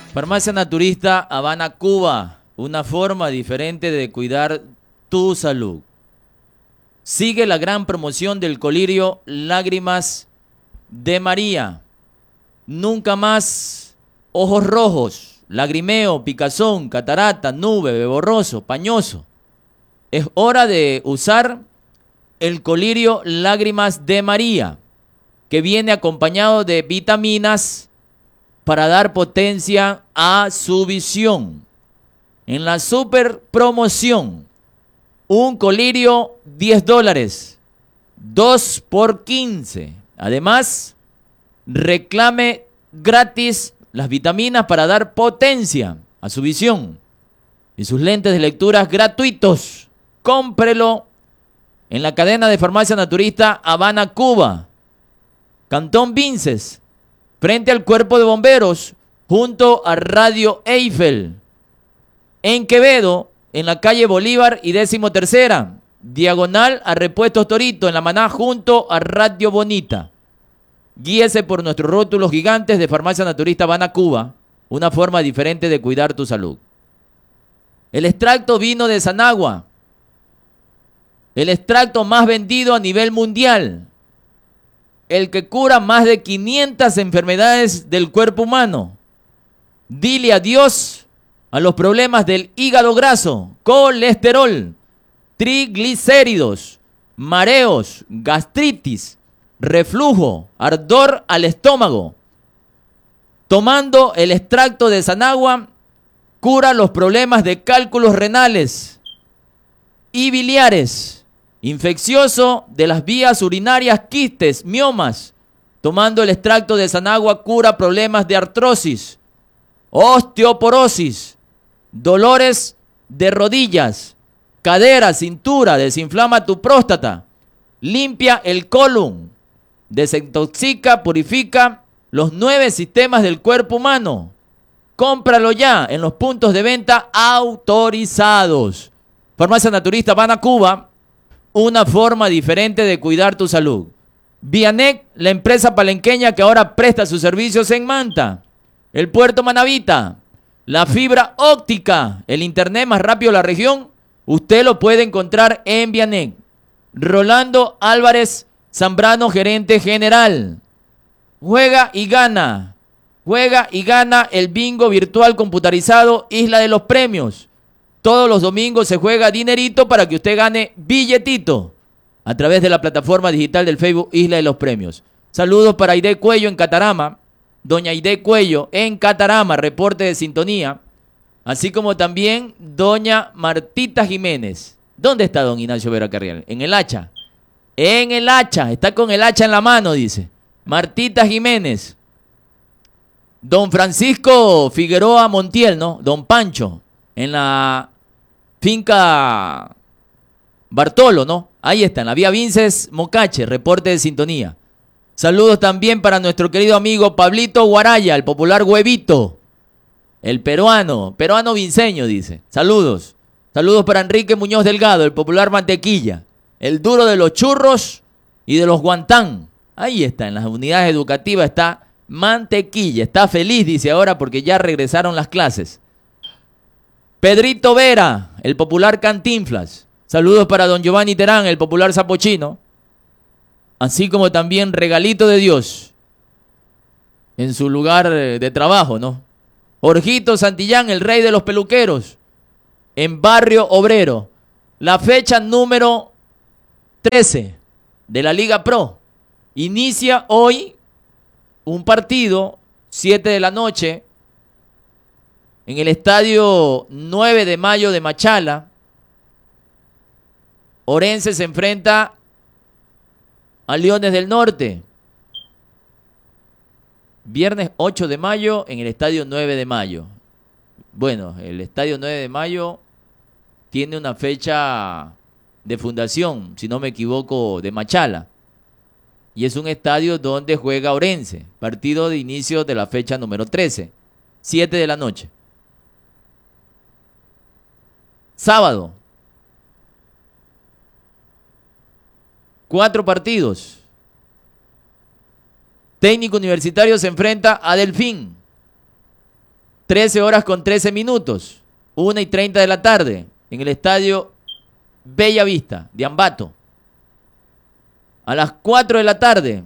Farmacia Naturista Habana, Cuba. Una forma diferente de cuidar tu salud. Sigue la gran promoción del colirio Lágrimas de María. Nunca más ojos rojos, lagrimeo, picazón, catarata, nube, borroso, pañoso. Es hora de usar el colirio Lágrimas de María, que viene acompañado de vitaminas para dar potencia a su visión. En la super promoción, un colirio $10, 2 por 15. Además, reclame gratis las vitaminas para dar potencia a su visión y sus lentes de lectura gratuitos. Cómprelo en la cadena de Farmacia Naturista Habana, Cuba, Cantón Vinces, frente al Cuerpo de Bomberos, junto a Radio Eiffel. En Quevedo, en la calle Bolívar y 13ª, diagonal a Repuestos Torito, en La Maná, junto a Radio Bonita. Guíese por nuestros rótulos gigantes de Farmacia Naturista Habana, Cuba, una forma diferente de cuidar tu salud. El extracto vino de Sanagua, el extracto más vendido a nivel mundial, el que cura más de 500 enfermedades del cuerpo humano. Dile adiós a los problemas del hígado graso, colesterol, triglicéridos, mareos, gastritis, reflujo, ardor al estómago. Tomando el extracto de Sanagua, cura los problemas de cálculos renales y biliares, infeccioso de las vías urinarias, quistes, miomas. Tomando el extracto de Sanagua, cura problemas de artrosis, osteoporosis, dolores de rodillas, cadera, cintura. Desinflama tu próstata, limpia el colon, desintoxica, purifica los 9 sistemas del cuerpo humano. Cómpralo ya en los puntos de venta autorizados. Farmacia Naturista Habana, Cuba, una forma diferente de cuidar tu salud. Vianec, la empresa palenqueña que ahora presta sus servicios en Manta. El Puerto Manavita, la fibra óptica, el internet más rápido de la región, usted lo puede encontrar en Vianec. Rolando Álvarez Zambrano, gerente general. Juega y gana el bingo virtual computarizado Isla de los Premios. Todos los domingos se juega dinerito para que usted gane billetito a través de la plataforma digital del Facebook Isla de los Premios. Saludos para Aide Cuello en Catarama, doña Aide Cuello en Catarama, reporte de sintonía, así como también doña Martita Jiménez. ¿Dónde está don Ignacio Vera Carrial? En el hacha. En el hacha, está con el hacha en la mano, dice. Martita Jiménez. Don Francisco Figueroa Montiel, ¿no? Don Pancho, en la finca Bartolo, ¿no? Ahí está, en la vía Vinces Mocache, reporte de sintonía. Saludos también para nuestro querido amigo Pablito Guaraya, el popular Huevito, el peruano vinceño, dice. Saludos. Saludos para Enrique Muñoz Delgado, el popular Mantequilla, el duro de los churros y de los guantán. Ahí está, en las unidades educativas está Mantequilla. Está feliz, dice ahora, porque ya regresaron las clases. Pedrito Vera, el popular Cantinflas. Saludos para don Giovanni Terán, el popular Sapochino. Así como también Regalito de Dios, en su lugar de trabajo, ¿no? Jorgito Santillán, el rey de los peluqueros, en Barrio Obrero. La fecha número 13 de la Liga Pro. Inicia hoy un partido, 7 de la noche, en el estadio 9 de Mayo de Machala. Orense se enfrenta a Leones del Norte. Viernes 8 de mayo en el estadio 9 de Mayo. Bueno, el estadio 9 de Mayo tiene una fecha de fundación, si no me equivoco, de Machala. Y es un estadio donde juega Orense. Partido de inicio de la fecha número 13. 7 de la noche. Sábado. 4 partidos. Técnico Universitario se enfrenta a Delfín. 13 horas con 13 minutos, 1:30 de la tarde, en el estadio Bella Vista de Ambato. A las 4 de la tarde,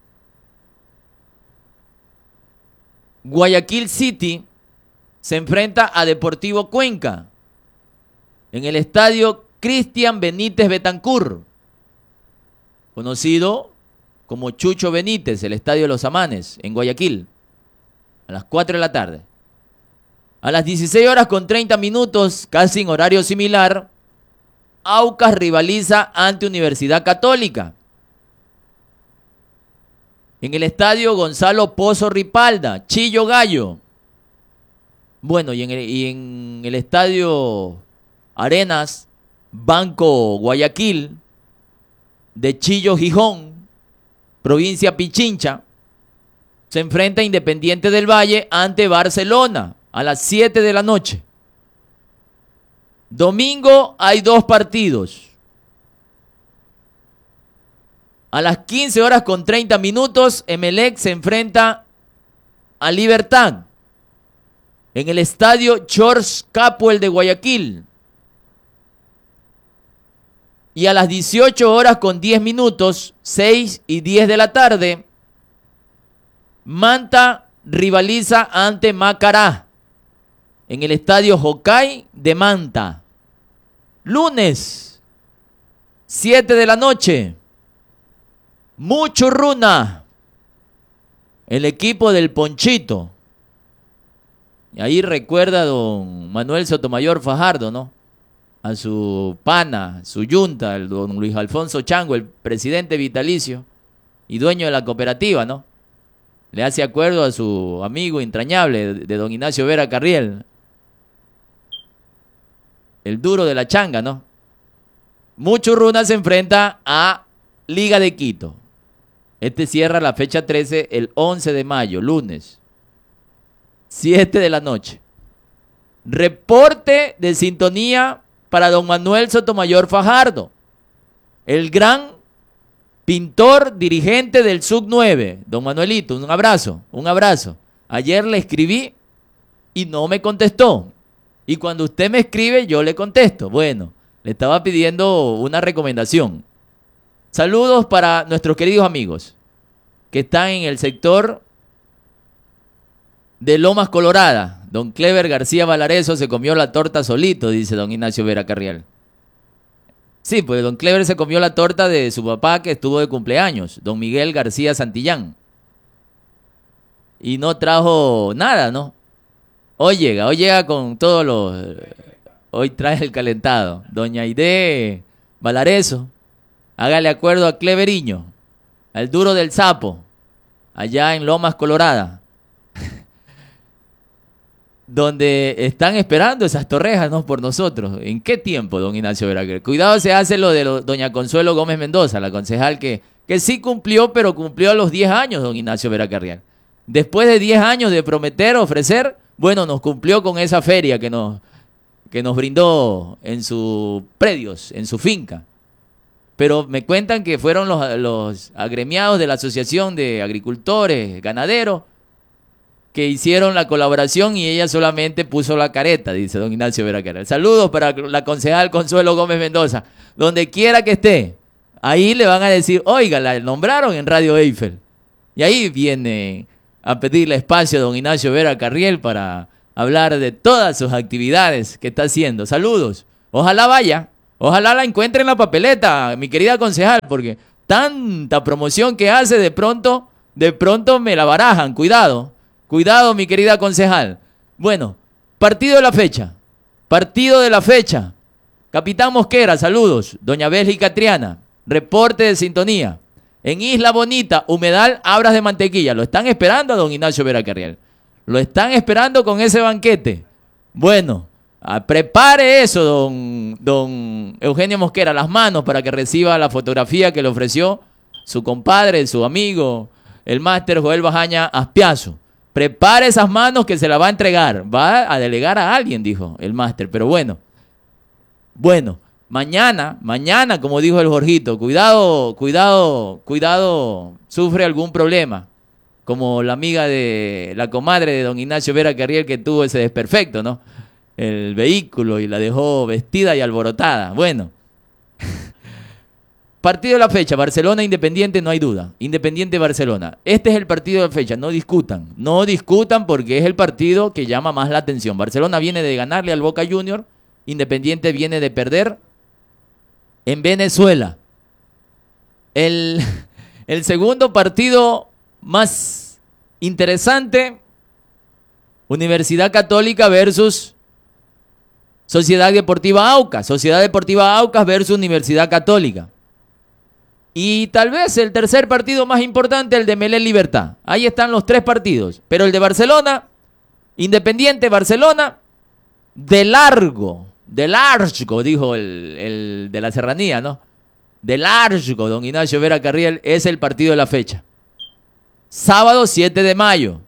Guayaquil City se enfrenta a Deportivo Cuenca en el estadio Cristian Benítez Betancur, conocido como Chucho Benítez, el estadio de los Amanes, en Guayaquil, a las 4 de la tarde. A las 16 horas con 30 minutos, casi en horario similar, Aucas rivaliza ante Universidad Católica en el estadio Gonzalo Pozo Ripalda, Chillo Gallo. Bueno, y en el estadio Arenas Banco Guayaquil de Chillo Gijón, provincia Pichincha, se enfrenta Independiente del Valle ante Barcelona a las 7 de la noche. Domingo hay 2 partidos. A las 15 horas con 30 minutos, Emelec se enfrenta a Libertad en el estadio George Capwell de Guayaquil. Y a las 18 horas con 10 minutos, 6 y 10 de la tarde, Manta rivaliza ante Macará en el estadio Jocay de Manta. Lunes, 7 de la noche, Muchurruna, el equipo del Ponchito. Y ahí recuerda don Manuel Sotomayor Fajardo, ¿no? A su pana, su yunta, el don Luis Alfonso Chango, el presidente vitalicio y dueño de la cooperativa, ¿no? Le hace acuerdo a su amigo entrañable de don Ignacio Vera Carriel, el duro de la changa, ¿no? Muchurruna se enfrenta a Liga de Quito. Este cierra la fecha 13 el 11 de mayo, lunes, 7 de la noche. Reporte de sintonía para don Manuel Sotomayor Fajardo, el gran pintor dirigente del SUC-9. Don Manuelito, un abrazo, un abrazo. Ayer le escribí y no me contestó. Y cuando usted me escribe, yo le contesto. Bueno, le estaba pidiendo una recomendación. Saludos para nuestros queridos amigos que están en el sector de Lomas Colorada. Don Clever García Valareso se comió la torta solito, dice don Ignacio Vera Carriel. Sí, pues don Clever se comió la torta de su papá que estuvo de cumpleaños, don Miguel García Santillán. Y no trajo nada, ¿no? Hoy llega con todos los... Hoy trae el calentado. Doña Aide Valareso, hágale acuerdo a Cleveriño, al duro del sapo, allá en Lomas Colorada, donde están esperando esas torrejas, ¿no? Por nosotros. ¿En qué tiempo, don Ignacio Veraguer? Cuidado, se hace lo de doña Consuelo Gómez Mendoza, la concejal que sí cumplió, pero cumplió a los 10 años, don Ignacio Veracarrial. Después de 10 años de prometer, ofrecer, bueno, nos cumplió con esa feria que nos brindó en sus predios, en su finca. Pero me cuentan que fueron los agremiados de la Asociación de Agricultores, Ganaderos, que hicieron la colaboración y ella solamente puso la careta, dice don Ignacio Veracarrial. Saludos para la concejal Consuelo Gómez Mendoza. Donde quiera que esté, ahí le van a decir, oiga, la nombraron en Radio Eiffel. Y ahí viene a pedirle espacio a don Ignacio Veracarriel para hablar de todas sus actividades que está haciendo. Saludos. Ojalá vaya. Ojalá la encuentre en la papeleta, mi querida concejal, porque tanta promoción que hace, de pronto me la barajan. Cuidado, cuidado, mi querida concejal. Bueno, partido de la fecha. Capitán Mosquera, saludos. Doña Bélgica Triana, reporte de sintonía. En Isla Bonita, humedal, Abras de Mantequilla. Lo están esperando a don Ignacio Veracarriel. Lo están esperando con ese banquete. Bueno, prepare eso, don Eugenio Mosquera, las manos para que reciba la fotografía que le ofreció su compadre, su amigo, el máster Joel Bajaña Aspiazo. Prepare esas manos que se las va a entregar. Va a delegar a alguien, dijo el máster. Pero bueno, mañana, como dijo el Jorgito, cuidado, sufre algún problema como la amiga de la comadre de don Ignacio Vera Carriel, que tuvo ese desperfecto, ¿no? El vehículo y la dejó vestida y alborotada. Bueno. Partido de la fecha, Barcelona-Independiente, no hay duda. Independiente-Barcelona. Este es el partido de la fecha, no discutan. No discutan porque es el partido que llama más la atención. Barcelona viene de ganarle al Boca Junior, Independiente viene de perder en Venezuela. El segundo partido más interesante, Universidad Católica versus Sociedad Deportiva Aucas. Sociedad Deportiva Aucas versus Universidad Católica. Y tal vez el tercer partido más importante, el de Melé Libertad. Ahí están los 3 partidos. Pero el de Barcelona, Independiente, Barcelona, de largo, dijo el de la Serranía, ¿no? De largo, don Ignacio Vera Carriel, es el partido de la fecha. Sábado 7 de mayo.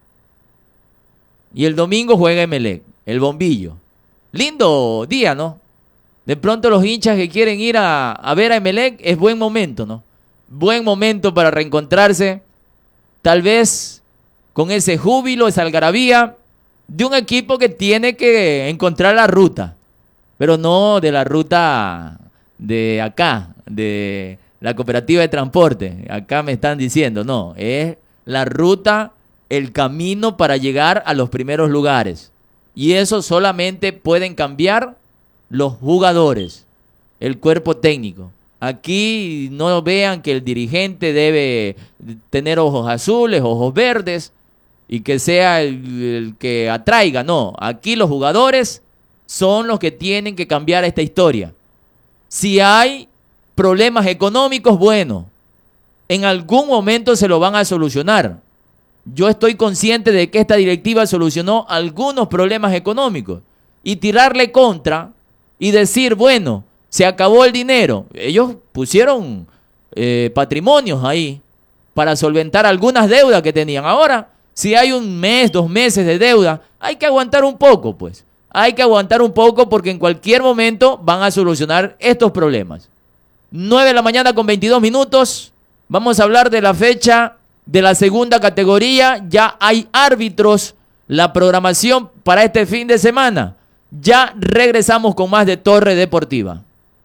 Y el domingo juega Emelec, el bombillo. Lindo día, ¿no? De pronto los hinchas que quieren ir a ver a Emelec, es buen momento, ¿no? Buen momento para reencontrarse, tal vez con ese júbilo, esa algarabía de un equipo que tiene que encontrar la ruta, pero no de la ruta de acá, de la cooperativa de transporte. Acá me están diciendo, no, es la ruta, el camino para llegar a los primeros lugares. Y eso solamente pueden cambiar los jugadores, el cuerpo técnico. Aquí no vean que el dirigente debe tener ojos azules, ojos verdes y que sea el que atraiga. No, aquí los jugadores son los que tienen que cambiar esta historia. Si hay problemas económicos, bueno, en algún momento se lo van a solucionar. Yo estoy consciente de que esta directiva solucionó algunos problemas económicos y tirarle contra y decir, bueno, se acabó el dinero. Ellos pusieron patrimonios ahí para solventar algunas deudas que tenían. Ahora, si hay 1 mes, 2 meses de deuda, hay que aguantar un poco, pues. Hay que aguantar un poco porque en cualquier momento van a solucionar estos problemas. 9 de la mañana con 22 minutos. Vamos a hablar de la fecha de la segunda categoría. Ya hay árbitros. La programación para este fin de semana. Ya regresamos con más de Torre Deportiva.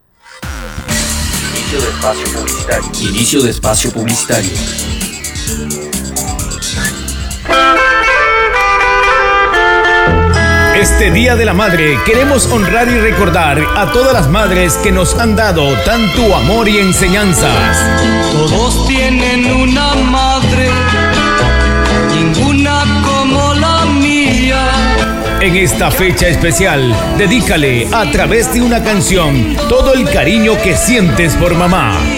Inicio de espacio publicitario. Inicio de espacio publicitario. Este Día de la Madre queremos honrar y recordar a todas las madres que nos han dado tanto amor y enseñanzas. Todos tienen una madre, ninguna como la mía. En esta fecha especial, dedícale a través de una canción todo el cariño que sientes por mamá.